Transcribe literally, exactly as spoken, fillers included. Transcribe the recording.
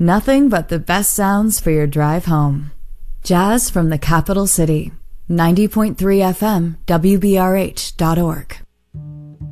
Nothing but the best sounds for your drive home. Jazz from the capital city. ninety point three F M, W B R H dot org.